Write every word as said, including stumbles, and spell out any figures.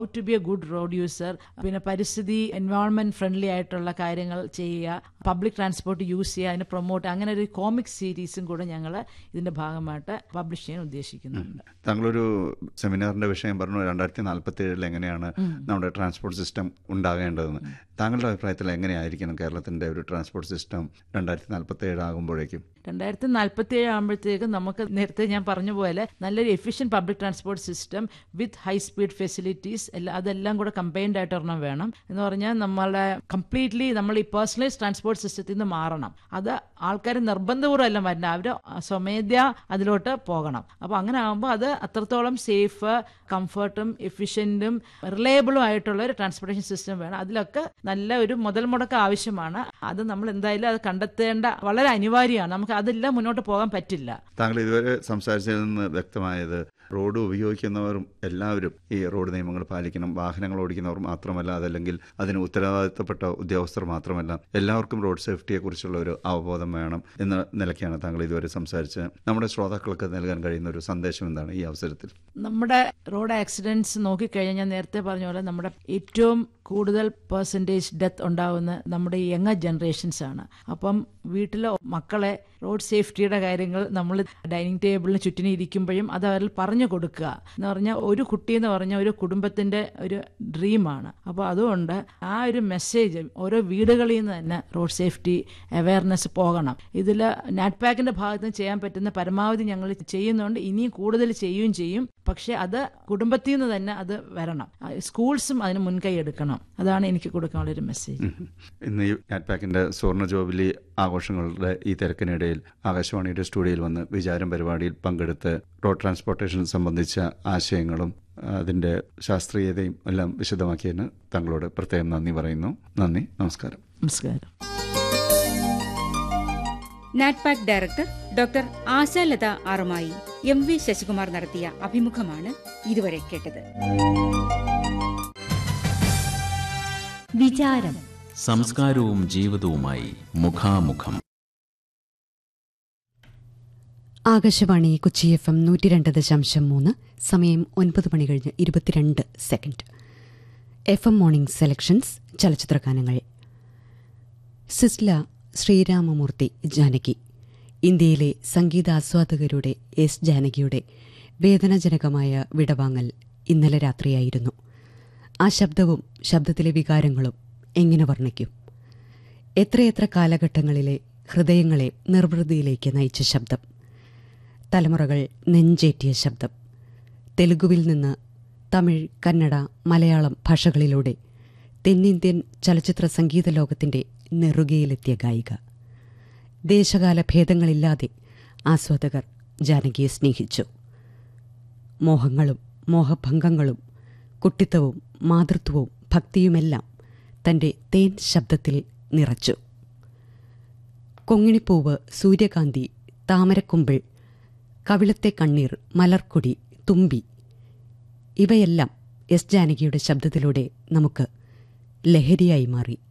To B A good road user, പിന്നെ പരിസ്ഥിതി environment friendly ആയിട്ടുള്ള കാര്യങ്ങൾ ചെയ്യുക, പബ്ലിക് ട്രാൻസ്പോർട്ട് യൂസ് ചെയ്യുക, അതിനെ പ്രൊമോട്ട്, അങ്ങനെ ഒരു കോമിക് സീരീസും കൂടെ ഞങ്ങൾ ഇതിന്റെ ഭാഗമായിട്ട് പബ്ലിഷ് ചെയ്യാൻ ഉദ്ദേശിക്കുന്നുണ്ട്. താങ്കളൊരു സെമിനാറിന്റെ വിഷയം പറഞ്ഞു, രണ്ടായിരത്തി നാൽപ്പത്തി ഏഴിൽ എങ്ങനെയാണ് നമ്മുടെ ട്രാൻസ്പോർട്ട് സിസ്റ്റം ഉണ്ടാകേണ്ടതെന്ന്. താങ്കളുടെ അഭിപ്രായത്തിൽ എങ്ങനെയായിരിക്കണം കേരളത്തിന്റെ ഒരു ട്രാൻസ്പോർട്ട് സിസ്റ്റം രണ്ടായിരത്തി നാൽപ്പത്തി ഏഴ് ആകുമ്പോഴേക്കും? രണ്ടായിരത്തി നാൽപ്പത്തി ഏഴ് ആകുമ്പോഴത്തേക്കും നമുക്ക് നേരത്തെ ഞാൻ പറഞ്ഞ പോലെ നല്ലൊരു efficient public transport system with high speed facilities എല്ലാം അതെല്ലാം കൂടെ കമ്പൈൻഡ് ആയിട്ട് ഒരെണ്ണം വേണം. എന്ന് പറഞ്ഞാൽ നമ്മളെ കംപ്ലീറ്റ്ലി നമ്മൾ ഈ പേഴ്സണലൈസ് ട്രാൻസ്പോർട്ട് സിസ്റ്റത്തിൽ നിന്ന് മാറണം. അത് ആൾക്കാർ നിർബന്ധപൂർവ്വം എല്ലാം വരണം, അവർ സ്വമേധ്യ അതിലോട്ട് പോകണം. അപ്പോൾ അങ്ങനെ ആകുമ്പോൾ അത് അത്രത്തോളം സേഫ്, കംഫർട്ടും എഫിഷ്യൻറ്റും റിലയബിളും ആയിട്ടുള്ള ഒരു ട്രാൻസ്പോർട്ടേഷൻ സിസ്റ്റം വേണം. അതിലൊക്കെ നല്ല ഒരു മുതൽ മുടക്ക് ആവശ്യമാണ്. അത് നമ്മൾ എന്തായാലും അത് കണ്ടെത്തേണ്ട വളരെ അനിവാര്യമാണ്. നമുക്ക് അതില്ല മുന്നോട്ട് പോകാൻ പറ്റില്ല. താങ്കൾ ഇതുവരെ സംസാരിച്ചതിൽ നിന്ന് വ്യക്തമായത് റോഡ് ഉപയോഗിക്കുന്നവരും എല്ലാവരും ഈ റോഡ് നിയമങ്ങൾ പാലിക്കണം. വാഹനങ്ങൾ ഓടിക്കുന്നവർ മാത്രമല്ല, അതല്ലെങ്കിൽ അതിന് ഉത്തരവാദിത്തപ്പെട്ട ഉദ്യോഗസ്ഥർ മാത്രമല്ല, എല്ലാവർക്കും റോഡ് സേഫ്റ്റിയെ കുറിച്ചുള്ള ഒരു അവബോധം വേണം എന്ന നിലയ്ക്കാണ് താങ്കൾ ഇതുവരെ സംസാരിച്ച് നമ്മുടെ ശ്രോതാക്കൾക്ക് നൽകാൻ കഴിയുന്ന ഒരു സന്ദേശം എന്താണ് ഈ അവസരത്തിൽ? നമ്മുടെ റോഡ് ആക്സിഡൻറ്റ്സ് നോക്കിക്കഴിഞ്ഞാൽ ഞാൻ നേരത്തെ പറഞ്ഞ പോലെ നമ്മുടെ ഏറ്റവും കൂടുതൽ പെർസെൻറ്റേജ് ഡെത്ത് ഉണ്ടാവുന്ന നമ്മുടെ യങ്ങർ ജനറേഷൻസ് ആണ്. അപ്പം വീട്ടിലെ മക്കളെ റോഡ് സേഫ്റ്റിയുടെ കാര്യങ്ങൾ നമ്മൾ ഡൈനിങ് ടേബിളിന് ചുറ്റിനും ഇരിക്കുമ്പോഴും അത് അവരിൽ പറഞ്ഞു കൊടുക്കുക എന്ന് പറഞ്ഞാൽ, ഒരു കുട്ടി എന്ന് പറഞ്ഞാൽ ഒരു കുടുംബത്തിൻ്റെ ഒരു ഡ്രീമാണ്. അപ്പോൾ അതുകൊണ്ട് ആ ഒരു മെസ്സേജ് ഓരോ വീടുകളിൽ നിന്ന് തന്നെ റോഡ് സേഫ്റ്റി അവയർനെസ് പോകണം. ഇതിൽ നാറ്റ്പാക്കിൻ്റെ ഭാഗത്ത് നിന്ന് ചെയ്യാൻ പറ്റുന്ന പരമാവധി ഞങ്ങൾ ചെയ്യുന്നുണ്ട്, ഇനിയും കൂടുതൽ ചെയ്യുകയും ചെയ്യും. പക്ഷെ അത് കുടുംബത്തിൽ നിന്ന് തന്നെ അത് വരണം. സ്കൂൾസും അതിന് മുൻകൈ എടുക്കണം. അതാണ് എനിക്ക് കൊടുക്കാനുള്ളൊരു മെസ്സേജ്. ഇന്ന് ഈ നാറ്റ്പാക്കിൻ്റെ സുവർണ്ണ ജൂബിലി ആഘോഷങ്ങളുടെ ഈ തിരക്കിനിടയിൽ ആകാശവാണിയുടെ സ്റ്റുഡിയോയിൽ വന്ന് വിചാരം പരിപാടിയിൽ പങ്കെടുത്ത് റോഡ് ട്രാൻസ്പോർട്ടേഷൻ സംബന്ധിച്ച ആശയങ്ങളും അതിൻ്റെ ശാസ്ത്രീയതയും എല്ലാം വിശദമാക്കിയതിന് താങ്കളോട് പ്രത്യേകം നന്ദി പറയുന്നു. നന്ദി, നമസ്കാരം. നമസ്കാരം. NATPAC director doctor Ashalatha ആറുമായി M V Sasikumar നടത്തിയ അഭിമുഖമാണ് ഇതുവരെ കേട്ടത്. വിചാരം, സംസ്കാരവും ജീവിതവുമായി മുഖാമുഖം. ആകാശവാണി കൊച്ചി എഫ് എം നൂറ്റി രണ്ട് ദശാംശം മൂന്ന്. സമയം ഒൻപത് മണി കഴിഞ്ഞ് ഇരുപത്തിരണ്ട് second. F M morning selections ചലച്ചിത്രഗാനങ്ങൾ. സിസ്ല ശ്രീരാമമൂർത്തി ജാനകി. ഇന്ത്യയിലെ സംഗീതാസ്വാദകരുടെ എസ് ജാനകിയുടെ വേദനാജനകമായ വിടവാങ്ങൽ ഇന്നലെ രാത്രിയായിരുന്നു. ആ ശബ്ദവും ശബ്ദത്തിലെ വികാരങ്ങളും എങ്ങനെ വർണ്ണിക്കും? എത്രയെത്ര കാലഘട്ടങ്ങളിലെ ഹൃദയങ്ങളെ നിർവൃതിയിലേക്ക് നയിച്ച ശബ്ദം, തലമുറകൾ നെഞ്ചേറ്റിയ ശബ്ദം. തെലുഗുവിൽ നിന്ന് തമിഴ്, കന്നഡ, മലയാളം ഭാഷകളിലൂടെ തെന്നിന്ത്യൻ ചലച്ചിത്ര സംഗീത ലോകത്തിൻ്റെ നെറുകയിലെത്തിയ ഗായിക. ദേശകാല ഭേദങ്ങളില്ലാതെ ആസ്വാദകർ ജാനകിയെ സ്നേഹിച്ചു. മോഹങ്ങളും മോഹഭംഗങ്ങളും കുട്ടിത്തവും മാതൃത്വവും ഭക്തിയുമെല്ലാം തൻ്റെ തേൻ ശബ്ദത്തിൽ നിറച്ചു. കൊങ്ങിണിപ്പൂവ്, സൂര്യകാന്തി, താമരക്കുമ്പിൾ, കവിളത്തെ കണ്ണീർ, മലർക്കൊടി, തുമ്പി, ഇവയെല്ലാം എസ് ജാനകിയുടെ ശബ്ദത്തിലൂടെ നമുക്ക് ലഹരിയായി മാറി.